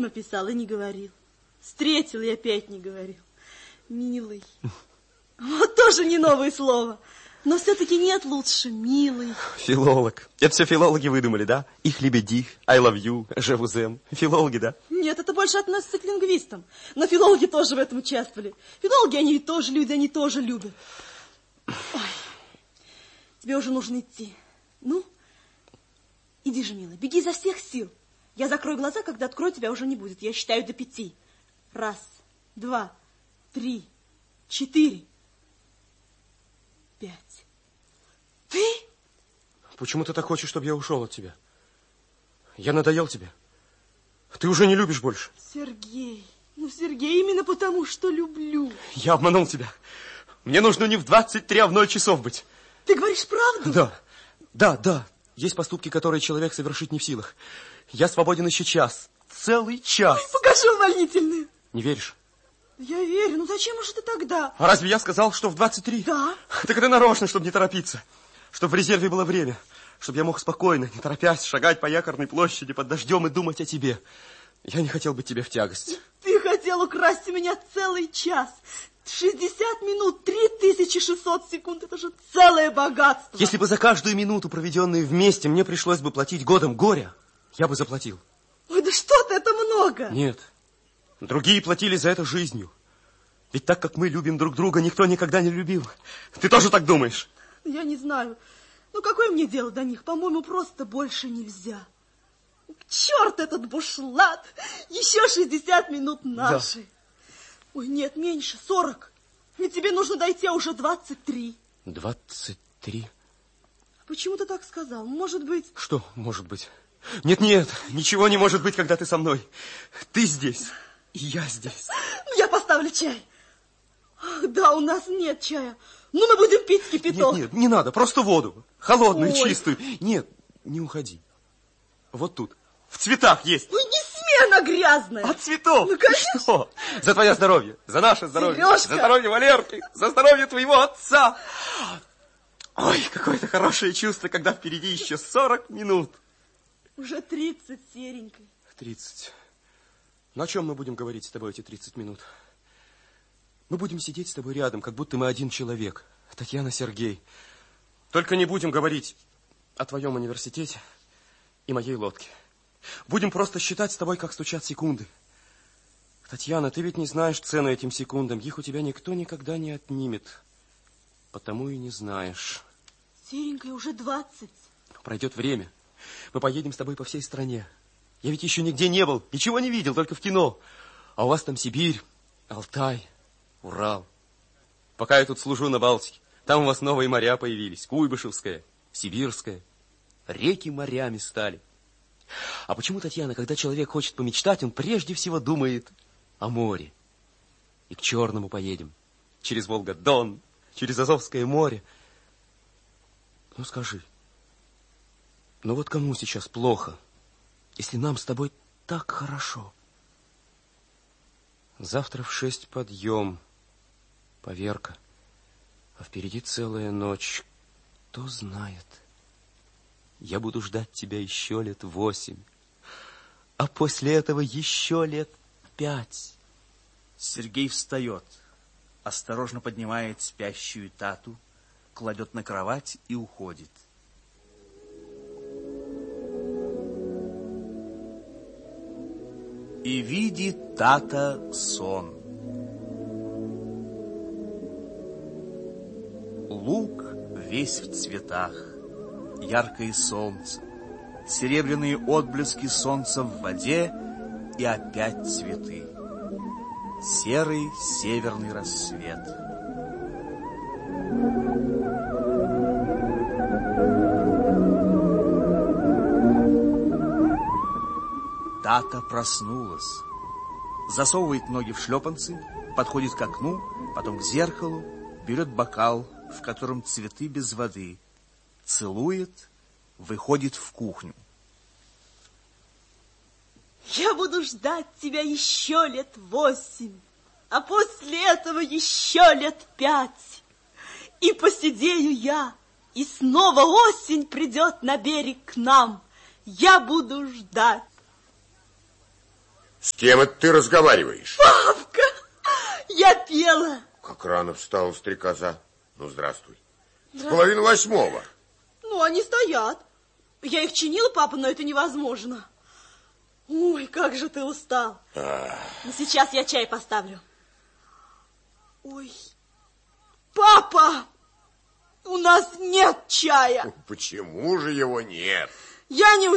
письма писал и не говорил. Встретил и опять не говорил. Милый. Вот тоже не новое слово. Но все-таки нет лучше, милый. Филолог. Это все филологи выдумали, да? Их лебеди, I love you, je vous aime. Филологи, да? Нет, это больше относится к лингвистам. Но филологи тоже в этом участвовали. Филологи, они ведь тоже люди, они тоже любят. Ой, тебе уже нужно идти. Ну, иди же, милый, беги изо всех сил. Я закрою глаза, когда открою, тебя уже не будет. Я считаю до 5. 1, 2, 3, 4, 5. Ты? Почему ты так хочешь, чтобы я ушел от тебя? Я надоел тебе. Ты уже не любишь больше. Сергей, ну, Сергей, именно потому, что люблю. Я обманул тебя. Мне нужно не в 23, а в 0 часов быть. Ты говоришь правду? Да. Есть поступки, которые человек совершить не в силах. Я свободен еще час. Целый час. Покажи увольнительную. Не веришь? Я верю. Ну зачем же ты тогда? А разве я сказал, что в 23? Да. Так это нарочно, чтобы не торопиться. Чтобы в резерве было время. Чтобы я мог спокойно, не торопясь, шагать по Якорной площади под дождем и думать о тебе. Я не хотел быть тебе в тягость. Ты хотел украсть у меня целый час. 60 минут, 3600 секунд. Это же целое богатство. Если бы за каждую минуту, проведенную вместе, мне пришлось бы платить годом горя, я бы заплатил. Ой, да что ты, это много. Нет. Другие платили за это жизнью. Ведь так, как мы любим друг друга, никто никогда не любил. Ты тоже так думаешь? Я не знаю. Ну, какое мне дело до них? По-моему, просто больше нельзя. Черт этот бушлат! Еще 60 минут наши. Да. Ой, нет, меньше, 40. Ведь тебе нужно дойти, а уже 23. 23? Почему ты так сказал? Может быть... Что может быть? Нет, ничего не может быть, когда ты со мной. Ты здесь, и я здесь. Я поставлю чай. Да, у нас нет чая. Ну, мы будем пить кипяток. Нет, не надо, просто воду. Холодную, чистую. Нет, не уходи. Вот тут, в цветах есть. Ой, не смей, она грязная. От цветов? Ну, конечно. Что? За твое здоровье, за наше здоровье. Сережка. За здоровье Валерки, за здоровье твоего отца. Ой, какое-то хорошее чувство, когда впереди еще 40 минут. Уже 30, серенькой. 30. Ну, о чем мы будем говорить с тобой эти 30 минут? Мы будем сидеть с тобой рядом, как будто мы один человек. Татьяна, Сергей. Только не будем говорить о твоем университете и моей лодке. Будем просто считать с тобой, как стучат секунды. Татьяна, ты ведь не знаешь цену этим секундам. Их у тебя никто никогда не отнимет. Потому и не знаешь. Серенькая, уже 20. Пройдет время. Мы поедем с тобой по всей стране. Я ведь еще нигде не был, ничего не видел, только в кино. А у вас там Сибирь, Алтай, Урал. Пока я тут служу на Балтике, там у вас новые моря появились. Куйбышевское, Сибирское. Реки морями стали. А почему, Татьяна, когда человек хочет помечтать, он прежде всего думает о море? И к Черному поедем. Через Волга-Дон, через Азовское море. Ну, скажи, ну вот кому сейчас плохо, если нам с тобой так хорошо? Завтра в 6 подъем, поверка, а впереди целая ночь. Кто знает? Я буду ждать тебя еще лет 8, а после этого еще лет 5. Сергей встает, осторожно поднимает спящую Тату, кладет на кровать и уходит. И видит Тата сон. Луг весь в цветах, яркое солнце, серебряные отблески солнца в воде и опять цветы. Серый северный рассвет. Тата проснулась, засовывает ноги в шлепанцы, подходит к окну, потом к зеркалу, берет бокал, в котором цветы без воды, целует, выходит в кухню. Я буду ждать тебя еще лет 8, а после этого еще лет 5. И посидею я, и снова осень придет на берег к нам. Я буду ждать. С кем это ты разговариваешь? Папка, я пела. Как рано встала стрекоза. Ну, здравствуй. С 7:30. Ну, они стоят. Я их чинила, папа, но это невозможно. Ой, как же ты устал. Ну, сейчас я чай поставлю. Ой, папа, у нас нет чая. Почему же его нет? Я не